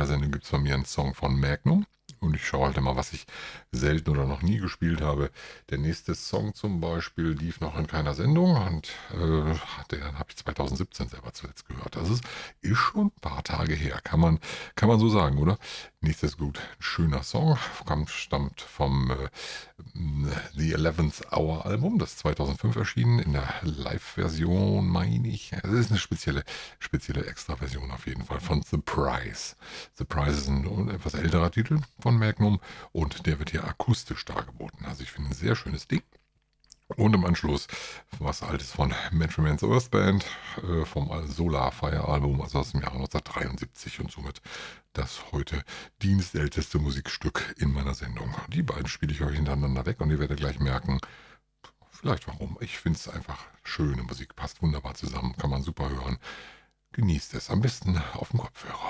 jeder Sendung gibt es von mir einen Song von Magnum. Und ich schaue halt immer, was ich selten oder noch nie gespielt habe. Der nächste Song zum Beispiel lief noch in keiner Sendung und den habe ich 2017 selber zuletzt gehört. Das ist schon ein paar Tage her, kann man so sagen, oder? Nichtsdestotrotz, ein schöner Song, stammt vom The 11th Hour Album, das 2005 erschienen, in der Live-Version, meine ich. Es ist eine spezielle Extra-Version auf jeden Fall von The Price. The Price ist ein etwas älterer Titel von Magnum und der wird hier akustisch dargeboten. Also ich finde ein sehr schönes Ding. Und im Anschluss was Altes von Metro Man's Earth Band vom Solar Fire Album, also aus dem Jahre 1973 und somit das heute dienstälteste Musikstück in meiner Sendung. Die beiden spiele ich euch hintereinander weg und ihr werdet gleich merken, vielleicht warum. Ich finde es einfach schöne Musik, passt wunderbar zusammen, kann man super hören. Genießt es am besten auf dem Kopfhörer.